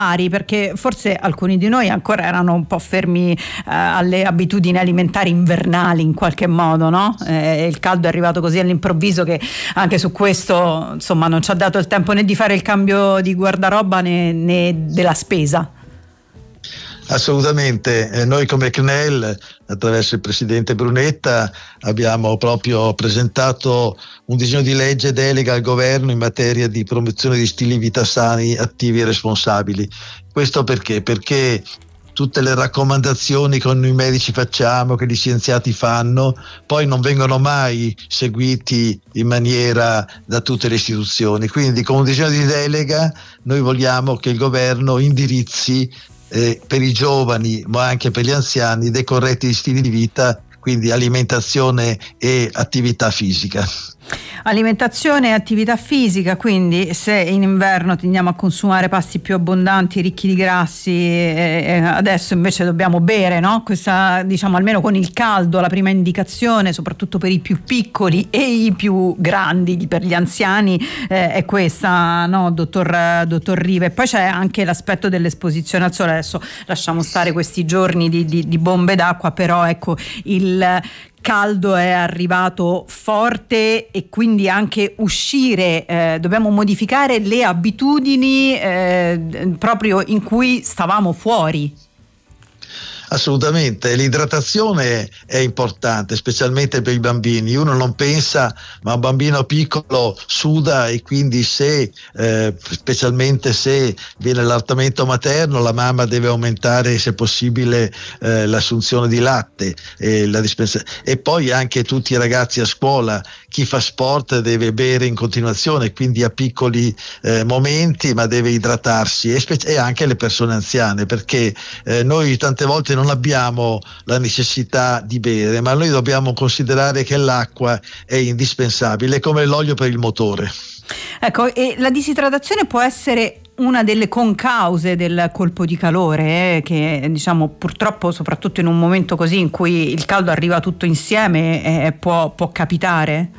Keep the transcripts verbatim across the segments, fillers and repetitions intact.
perché forse alcuni di noi ancora erano un po' fermi eh, alle abitudini alimentari invernali in qualche modo, no? Eh, il caldo è arrivato così all'improvviso che anche su questo insomma non ci ha dato il tempo né di fare il cambio di guardaroba né, né della spesa. Assolutamente, eh, noi come C N E L attraverso il presidente Brunetta abbiamo proprio presentato un disegno di legge delega al governo in materia di promozione di stili di vita sani, attivi e responsabili. Questo perché? Perché tutte le raccomandazioni che noi medici facciamo, che gli scienziati fanno, poi non vengono mai seguiti in maniera da tutte le istituzioni. Quindi con un disegno di delega noi vogliamo che il governo indirizzi Eh, per i giovani ma anche per gli anziani dei corretti stili di vita, quindi alimentazione e attività fisica. Alimentazione e attività fisica, quindi se in inverno tendiamo a consumare pasti più abbondanti, ricchi di grassi, e adesso invece dobbiamo bere, no? Questa, diciamo, almeno con il caldo, la prima indicazione, soprattutto per i più piccoli e i più grandi, per gli anziani, eh, è questa, no, dottor, dottor Riva. E poi c'è anche l'aspetto dell'esposizione al sole. Adesso lasciamo stare questi giorni di, di, di bombe d'acqua, però ecco, il caldo è arrivato forte e quindi anche uscire, eh, dobbiamo modificare le abitudini eh, proprio in cui stavamo fuori. Assolutamente, l'idratazione è importante, specialmente per i bambini. Uno non pensa, ma un bambino piccolo suda e quindi se, eh, specialmente se viene l'allattamento materno, la mamma deve aumentare, se possibile, eh, l'assunzione di latte e, la dispensa- e poi anche tutti i ragazzi a scuola, chi fa sport deve bere in continuazione, quindi a piccoli eh, momenti, ma deve idratarsi, e, spe- e anche le persone anziane, perché eh, noi tante volte non non abbiamo la necessità di bere, ma noi dobbiamo considerare che l'acqua è indispensabile, come l'olio per il motore. Ecco, e la disidratazione può essere una delle concause del colpo di calore, eh, che diciamo purtroppo soprattutto in un momento così in cui il caldo arriva tutto insieme eh, può, può capitare?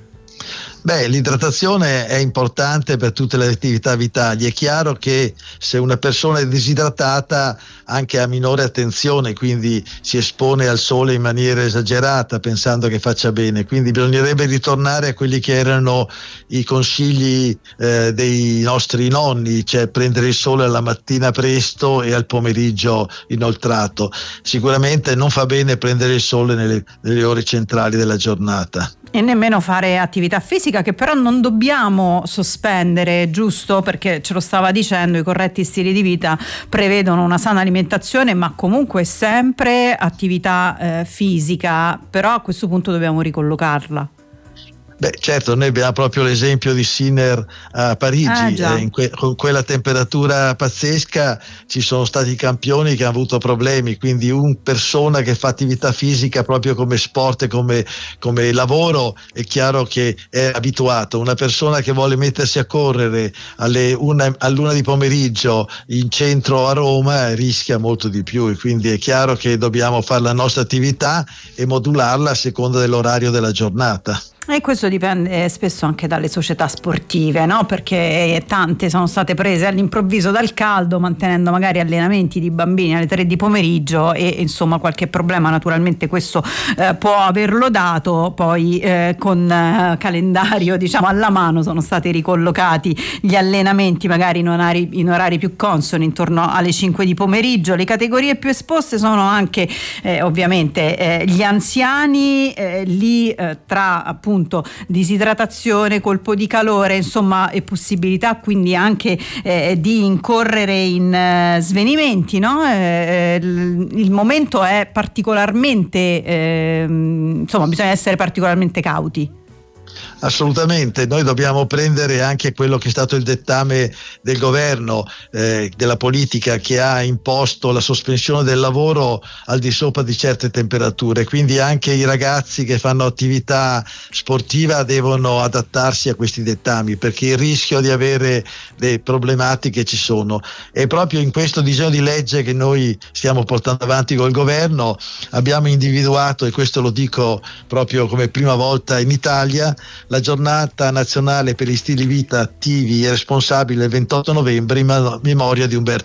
Beh, l'idratazione è importante per tutte le attività vitali. È chiaro che se una persona è disidratata anche ha minore attenzione, quindi si espone al sole in maniera esagerata pensando che faccia bene, quindi bisognerebbe ritornare a quelli che erano i consigli eh, dei nostri nonni, cioè prendere il sole alla mattina presto e al pomeriggio inoltrato. Sicuramente non fa bene prendere il sole nelle, nelle ore centrali della giornata. E nemmeno fare attività fisica, che però non dobbiamo sospendere, giusto? Perché ce lo stava dicendo, i corretti stili di vita prevedono una sana alimentazione, ma comunque sempre attività eh, fisica, però a questo punto dobbiamo ricollocarla. Beh, certo, noi abbiamo proprio l'esempio di Sinner a Parigi, ah, eh, in que- con quella temperatura pazzesca ci sono stati campioni che hanno avuto problemi, quindi una persona che fa attività fisica proprio come sport e come, come lavoro è chiaro che è abituato. Una persona che vuole mettersi a correre alle una, all'una di pomeriggio in centro a Roma rischia molto di più, e quindi è chiaro che dobbiamo fare la nostra attività e modularla a seconda dell'orario della giornata. E questo dipende spesso anche dalle società sportive, no? Perché tante sono state prese all'improvviso dal caldo, mantenendo magari allenamenti di bambini alle tre di pomeriggio, e insomma qualche problema naturalmente questo eh, può averlo dato. Poi eh, con eh, calendario diciamo alla mano sono stati ricollocati gli allenamenti magari in orari, in orari più consoni, intorno alle cinque di pomeriggio. Le categorie più esposte sono anche eh, ovviamente eh, gli anziani, eh, lì eh, tra appunto disidratazione, colpo di calore, insomma, e possibilità quindi anche eh, di incorrere in eh, svenimenti, no? Eh, il, il momento è particolarmente eh, insomma bisogna essere particolarmente cauti. Assolutamente, noi dobbiamo prendere anche quello che è stato il dettame del governo, eh, della politica, che ha imposto la sospensione del lavoro al di sopra di certe temperature, quindi anche i ragazzi che fanno attività sportiva devono adattarsi a questi dettami, perché il rischio di avere delle problematiche ci sono. E proprio in questo disegno di legge che noi stiamo portando avanti col governo abbiamo individuato, e questo lo dico proprio come prima volta in Italia, la giornata nazionale per gli stili di vita attivi e responsabili il ventotto novembre in memoria di Umberto